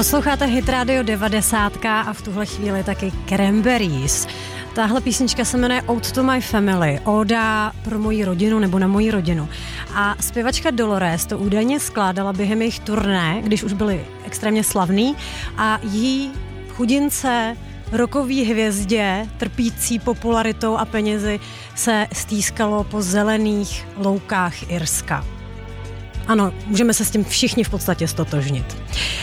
Posloucháte Hit Radio 90 a v tuhle chvíli taky Cranberries. Tahle písnička se jmenuje Ode to my family, óda pro moji rodinu nebo na moji rodinu. A zpěvačka Dolores to údajně skládala během jejich turné, když už byli extrémně slavný, a jí chudince, rockový hvězdě, trpící popularitou a penězi, se stýskalo po zelených loukách Irska. Ano, můžeme se s tím všichni v podstatě stotožnit.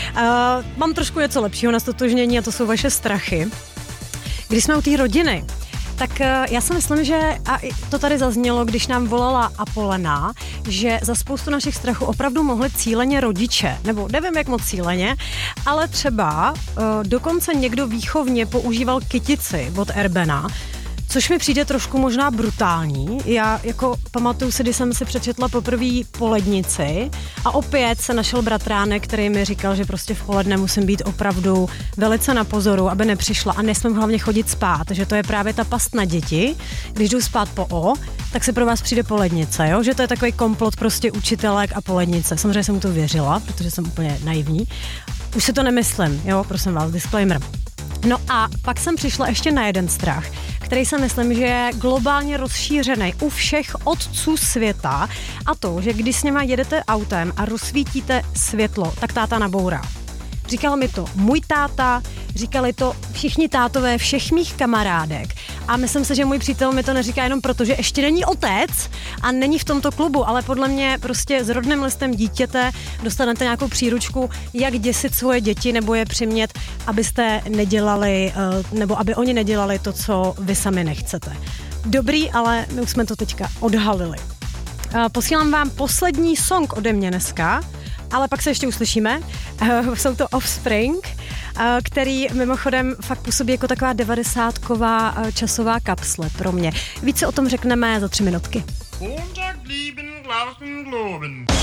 Mám trošku něco lepšího na stotožnění a to jsou vaše strachy. Když jsme u té rodiny, tak já si myslím, že, a to tady zaznělo, když nám volala Apolena, že za spoustu našich strachů opravdu mohli cíleně rodiče, nebo nevím jak moc cíleně, ale třeba dokonce někdo výchovně používal kytici od Erbena, což mi přijde trošku možná brutální. Já jako pamatuju si, když jsem si přečetla poprvé Polednici a opět se našel bratránek, který mi říkal, že prostě v poledne musím být opravdu velice na pozoru, aby nepřišla a nesmím hlavně chodit spát, že to je právě ta past na děti. Když jdu spát po tak se pro vás přijde Polednice, jo? Že to je takový komplot prostě učitelek a Polednice. Samozřejmě jsem mu to věřila, protože jsem úplně naivní. Už si to nemyslím, jo, prosím vás, disclaimer. No a pak jsem přišla ještě na jeden strach, který si myslím, že je globálně rozšířený u všech otců světa, a to, že když s něma jedete autem a rozsvítíte světlo, tak táta nabourá. Říkal mi to můj táta, říkali to všichni tátové všech mých kamarádek a myslím si, že můj přítel mi to neříká jenom proto, že ještě není otec a není v tomto klubu, ale podle mě prostě s rodným listem dítěte dostanete nějakou příručku, jak děsit svoje děti nebo je přimět, abyste nedělali, nebo aby oni nedělali to, co vy sami nechcete. Dobrý, ale my už jsme to teďka odhalili. Posílám vám poslední song ode mě dneska, ale pak se ještě uslyšíme. Jsou to Offspring, který mimochodem fakt působí jako taková 90ková časová kapsle pro mě. Více o tom řekneme za 3 minutky.